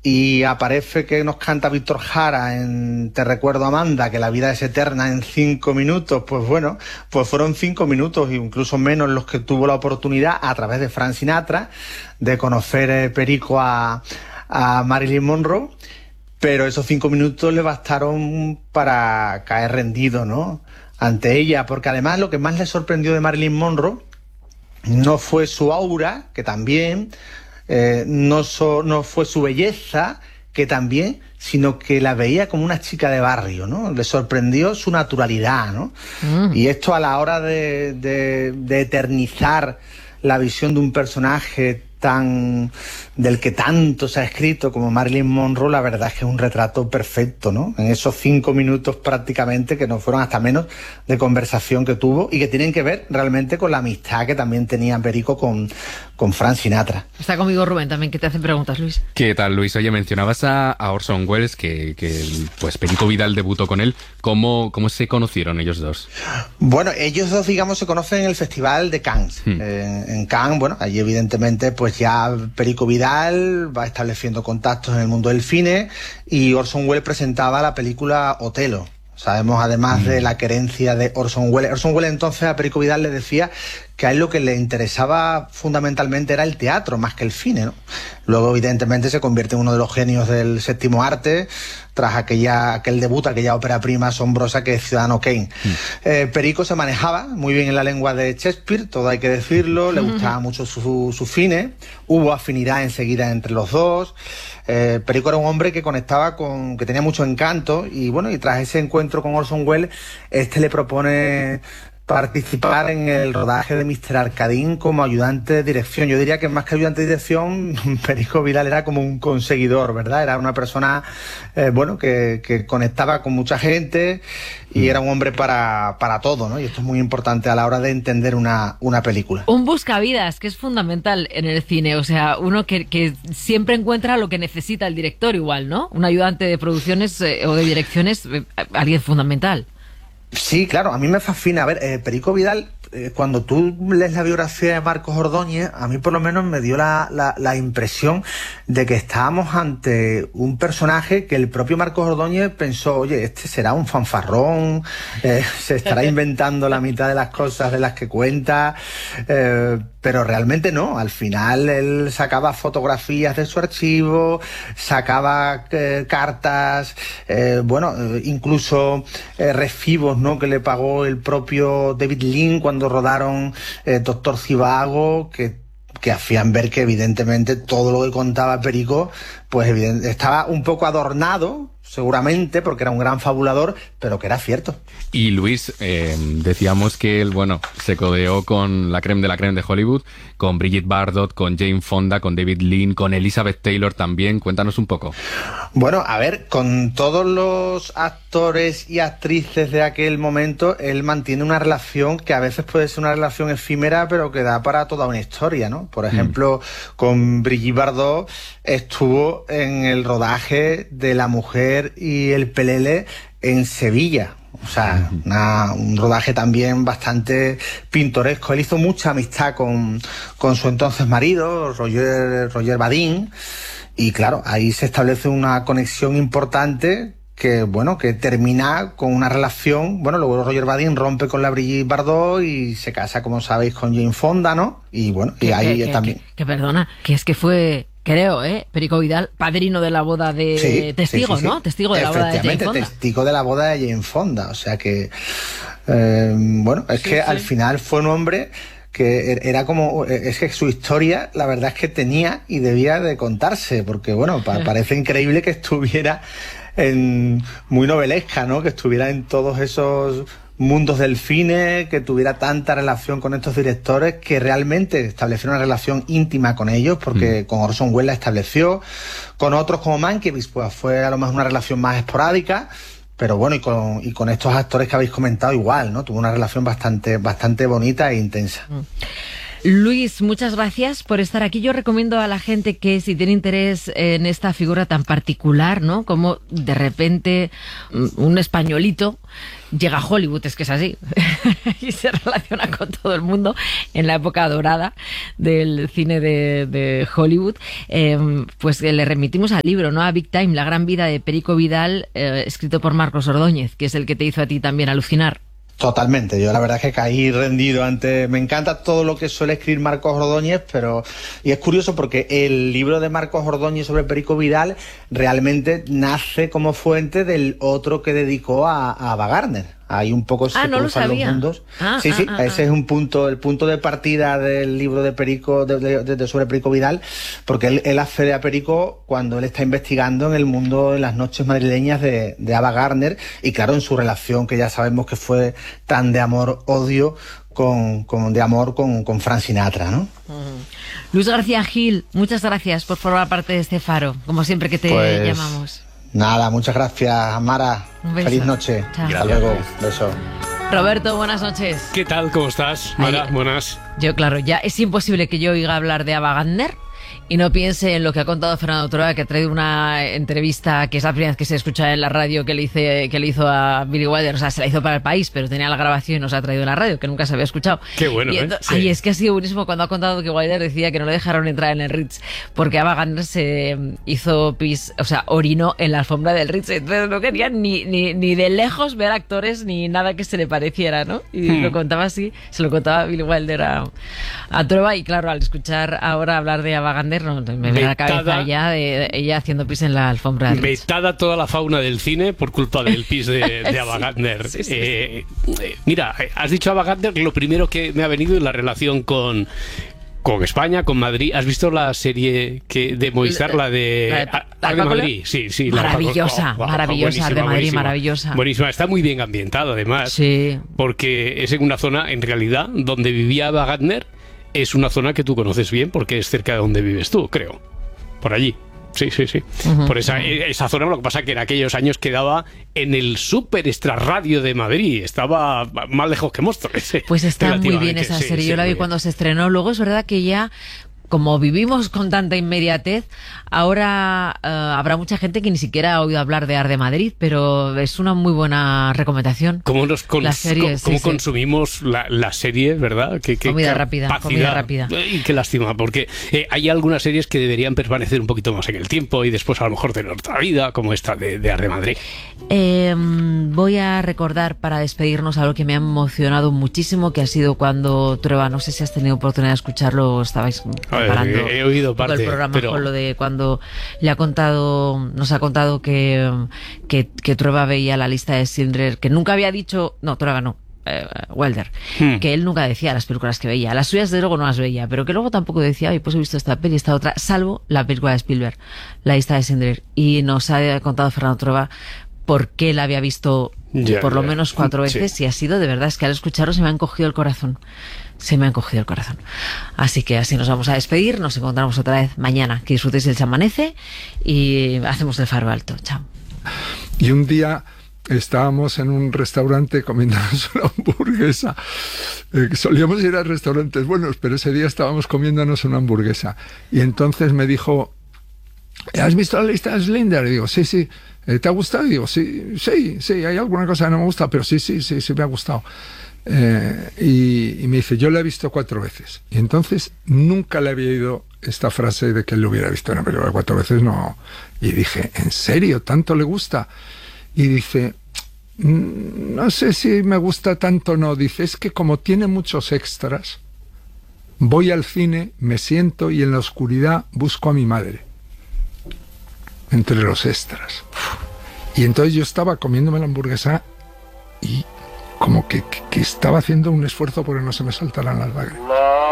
y aparece que nos canta Víctor Jara en Te recuerdo Amanda, que la vida es eterna en 5 minutos, pues bueno, pues fueron 5 minutos, incluso menos los que tuvo la oportunidad a través de Frank Sinatra de conocer Perico a Marilyn Monroe, pero esos 5 minutos le bastaron para caer rendido, ¿no?, ante ella, porque además lo que más le sorprendió de Marilyn Monroe no fue su aura, que también, no fue su belleza, que también, sino que la veía como una chica de barrio, ¿no? Le sorprendió su naturalidad, ¿no? Y esto a la hora de eternizar la visión de un personaje del que tanto se ha escrito como Marilyn Monroe, la verdad es que es un retrato perfecto, ¿no? En esos 5 minutos prácticamente, que no fueron hasta menos, de conversación que tuvo y que tienen que ver realmente con la amistad que también tenía Perico con Frank Sinatra. Está conmigo Rubén también, que te hace preguntas, Luis. ¿Qué tal, Luis? Oye, mencionabas a Orson Welles, que pues Perico Vidal debutó con él. ¿Cómo se conocieron ellos dos? Bueno, ellos dos, digamos, se conocen en el Festival de Cannes. En Cannes, bueno, allí evidentemente pues ya Perico Vidal va estableciendo contactos en el mundo del cine y Orson Welles presentaba la película Otelo. Sabemos además de la querencia de Orson Welles. Orson Welles entonces a Perico Vidal le decía que a él lo que le interesaba fundamentalmente era el teatro más que el cine, ¿no? Luego evidentemente se convierte en uno de los genios del séptimo arte tras aquel debut, aquella ópera prima asombrosa que es Ciudadano Kane. Perico se manejaba muy bien en la lengua de Shakespeare, todo hay que decirlo, le gustaba mucho su cine, hubo afinidad enseguida entre los dos. Perico era un hombre que conectaba que tenía mucho encanto y bueno, y tras ese encuentro con Orson Welles, le propone participar en el rodaje de Mr. Arcadín como ayudante de dirección. Yo diría que más que ayudante de dirección, Perico Vidal era como un conseguidor, ¿verdad? Era una persona, que conectaba con mucha gente y era un hombre para todo, ¿no? Y esto es muy importante a la hora de entender una película. Un buscavidas, que es fundamental en el cine, o sea, uno que siempre encuentra lo que necesita el director igual, ¿no? Un ayudante de producciones o de direcciones, alguien fundamental. Sí, claro, a mí me fascina. A ver, Perico Vidal, cuando tú lees la biografía de Marcos Ordóñez, a mí por lo menos me dio la impresión de que estábamos ante un personaje que el propio Marcos Ordóñez pensó, oye, este será un fanfarrón, se estará inventando la mitad de las cosas de las que cuenta, pero realmente no. Al final él sacaba fotografías de su archivo, sacaba cartas, incluso recibos, ¿no?, que le pagó el propio David Lean cuando rodaron Doctor Zhivago, que hacían ver que evidentemente todo lo que contaba Perico pues estaba un poco adornado, seguramente, porque era un gran fabulador, pero que era cierto. Y Luis, decíamos que él, se codeó con la creme de Hollywood, con Brigitte Bardot, con Jane Fonda, con David Lean, con Elizabeth Taylor también. Cuéntanos un poco. Bueno, a ver, con todos los actores y actrices de aquel momento, él mantiene una relación que a veces puede ser una relación efímera, pero que da para toda una historia, ¿no? Por ejemplo, con Brigitte Bardot estuvo en el rodaje de La Mujer y el Pelele en Sevilla. O sea, un rodaje también bastante pintoresco. Él hizo mucha amistad con su entonces marido, Roger Vadim, y claro, ahí se establece una conexión importante que termina con una relación. Luego Roger Vadim rompe con la Brigitte Bardot y se casa, como sabéis, con Jane Fonda, ¿no? Y ahí también. Que perdona, que es que fue... Creo, Perico Vidal, padrino de la boda de Testigo, sí. ¿No? Testigo de la boda de Jane Fonda. Testigo de la boda de Jane Fonda. O sea que, al final fue un hombre que era como... Es que su historia, la verdad es que tenía y debía de contarse, porque, parece increíble que estuviera muy novelesca, ¿no? Que estuviera en todos esos mundos del cine, que tuviera tanta relación con estos directores, que realmente establecieron una relación íntima con ellos, porque con Orson Welles la estableció, con otros como Mankiewicz pues fue a lo mejor una relación más esporádica, pero y con estos actores que habéis comentado igual, ¿no? Tuvo una relación bastante bonita e intensa. Luis, muchas gracias por estar aquí. Yo recomiendo a la gente que si tiene interés en esta figura tan particular, ¿no? Como de repente un españolito llega a Hollywood, es que es así, y se relaciona con todo el mundo en la época dorada del cine de Hollywood, pues le remitimos al libro, ¿no? A Big Time, la gran vida de Perico Vidal, escrito por Marcos Ordóñez, que es el que te hizo a ti también alucinar. Totalmente, yo la verdad es que caí rendido ante... Me encanta todo lo que suele escribir Marcos Ordóñez, y es curioso porque el libro de Marcos Ordóñez sobre Perico Vidal realmente nace como fuente del otro que dedicó a Ava Gardner. Ahí un poco se cruzan los mundos. Ese es el punto de partida del libro de Perico, sobre Perico Vidal, porque él accede a Perico cuando él está investigando en el mundo, en las noches madrileñas de Ava Gardner, y claro, en su relación, que ya sabemos que fue tan de amor-odio, con Frank Sinatra, ¿no? Luis García Gil, muchas gracias por formar parte de este faro, como siempre que te llamamos. Nada, muchas gracias, Mara. Feliz noche. Chao. Hasta luego. Beso. Roberto, buenas noches. ¿Qué tal? ¿Cómo estás, Mara? Buenas. Yo, claro, ya es imposible que yo oiga hablar de Ava Gardner y no piense en lo que ha contado Fernando Trueba, que ha traído una entrevista que es la primera vez que se escucha en la radio que le hizo a Billy Wilder. O sea, se la hizo para el país, pero tenía la grabación y nos ha traído en la radio, que nunca se había escuchado. Qué bueno, y es que ha sido buenísimo cuando ha contado que Wilder decía que no le dejaron entrar en el Ritz porque Ava Gardner se hizo pis, o sea, orinó en la alfombra del Ritz. Entonces no querían ni de lejos ver actores ni nada que se le pareciera, ¿no? Y lo contaba así, se lo contaba Billy Wilder a Trueba, y claro, al escuchar ahora hablar de Ava Gardner, no, me viene a la cabeza ya de ella haciendo pis en la alfombra. Vetada toda la fauna del cine por culpa del pis de Ava Gardner. Mira, has dicho Ava Gardner, lo primero que me ha venido es la relación con España, con Madrid. ¿Has visto la serie de Movistar, la de Madrid? Sí. Maravillosa, maravillosa, de Madrid, buenísima, maravillosa. Buenísima, está muy bien ambientada además. Sí. Porque es en una zona, en realidad, donde vivía Ava Gardner. Es una zona que tú conoces bien porque es cerca de donde vives tú, creo. Por allí. Sí. Por esa zona, lo que pasa que en aquellos años quedaba en el súper extrarradio de Madrid. Estaba más lejos que Móstoles. Pues está muy bien esa serie. Yo la vi cuando se estrenó. Luego es verdad que ya, como vivimos con tanta inmediatez, ahora habrá mucha gente que ni siquiera ha oído hablar de Arde Madrid, pero es una muy buena recomendación. ¿Cómo consumimos la serie, verdad? Comida rápida. Y qué lástima, porque hay algunas series que deberían permanecer un poquito más en el tiempo y después a lo mejor tener otra vida, como esta de Arde Madrid. Voy a recordar para despedirnos algo que me ha emocionado muchísimo, que ha sido cuando Trueba, no sé si has tenido oportunidad de escucharlo, estabais preparando he oído parte del programa, pero... con lo de cuando nos ha contado que Trueba veía la lista de Schindler, que nunca había dicho, no, Trueba no, Wilder, que él nunca decía las películas que veía. Las suyas de luego no las veía, pero que luego tampoco decía, ay, pues he visto esta peli, esta otra, salvo la película de Spielberg, la lista de Schindler. Y nos ha contado Fernando Trueba por qué la había visto por lo menos 4 veces, y ha sido, de verdad, es que al escucharlo se me ha encogido el corazón. Así que así nos vamos a despedir. Nos encontramos otra vez mañana. Que disfrutéis del Chamanece y hacemos el faro alto. Chao. Y un día estábamos en un restaurante comiéndonos una hamburguesa. Solíamos ir a restaurantes buenos, pero ese día estábamos comiéndonos una hamburguesa. Y entonces me dijo, ¿has visto la lista de Schindler? Y digo, sí. ¿Te ha gustado? Y digo, sí, hay alguna cosa que no me gusta, pero sí me ha gustado. Y me dice, yo la he visto 4 veces. Y entonces nunca le había oído esta frase de que él lo hubiera visto una película 4 veces, no. Y dije, ¿en serio? ¿Tanto le gusta? Y dice, no sé si me gusta tanto o no. Dice, es que como tiene muchos extras, voy al cine, me siento y en la oscuridad busco a mi madre entre los extras. Y entonces yo estaba comiéndome la hamburguesa y como que estaba haciendo un esfuerzo porque no se me saltaran las lágrimas.